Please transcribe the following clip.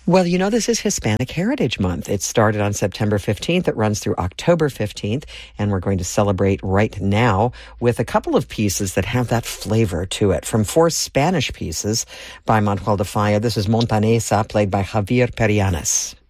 Well, this is Hispanic Heritage Month. It started on September 15th. It runs through October 15th, and we're going to celebrate right now with a couple of pieces that have that flavor to it. From 4 Spanish pieces by Manuel de Falla, this is Montanesa, played by Javier Perianes.